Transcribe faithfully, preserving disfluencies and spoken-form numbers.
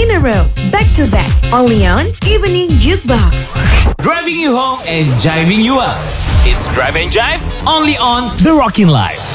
in a row, back to back, only on Evening Jukebox. Driving you home and jiving you up. It's Drive and Jive only on The Rockin' Life.